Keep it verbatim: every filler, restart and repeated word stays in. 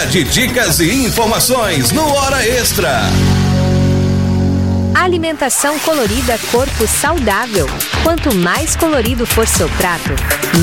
de dicas e informações no Hora Extra. Alimentação colorida, corpo saudável. Quanto mais colorido for seu prato,